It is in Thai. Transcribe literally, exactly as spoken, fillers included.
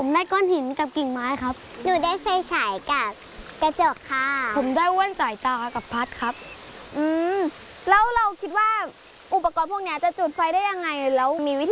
ได้ก้อนหินกับกิ่งไม้ครับหนูได้ไฟฉายกับกระจกค่ะผมได้แว่นสายตากับพัดครับอืมแล้วเราคิดว่าอุปกรณ์พวกนี้จะจุดไฟได้ยังไงแล้วมีวิธี